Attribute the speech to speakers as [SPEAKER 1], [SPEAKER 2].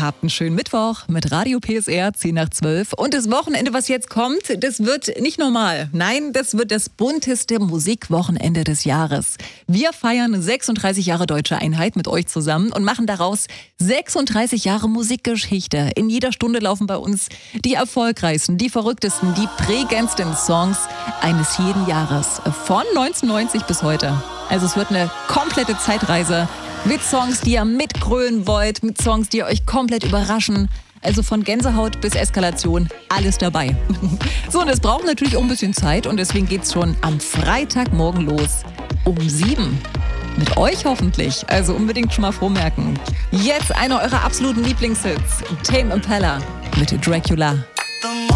[SPEAKER 1] habt einen schönen Mittwoch mit Radio PSR 10 nach 12. Und das Wochenende, was jetzt kommt, das wird nicht normal. Nein, das wird das bunteste Musikwochenende des Jahres. Wir feiern 36 Jahre Deutsche Einheit mit euch zusammen und machen daraus 36 Jahre Musikgeschichte. In jeder Stunde laufen bei uns die erfolgreichsten, die verrücktesten, die prägendsten Songs eines jeden Jahres. Von 1990 bis heute. Also es wird eine komplette Zeitreise mit Songs, die ihr mitgrölen wollt, mit Songs, die euch komplett überraschen. Also von Gänsehaut bis Eskalation, alles dabei. So, und es braucht natürlich auch ein bisschen Zeit und deswegen geht's schon am Freitagmorgen los. Um 7. Mit euch hoffentlich. Also unbedingt schon mal vormerken. Jetzt einer eurer absoluten Lieblingshits. Tame Impala mit Dracula.